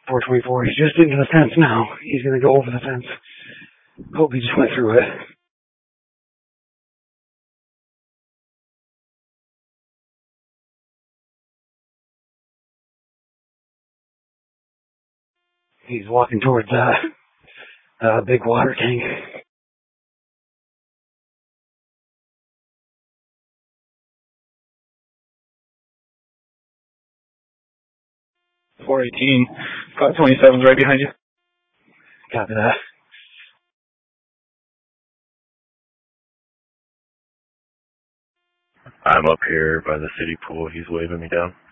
424. He's just into the fence now. He's going to go over the fence. Hope he just went through it. He's walking towards the big water tank. .418, 527's right behind you. Copy that. I'm up here by the city pool. He's waving me down.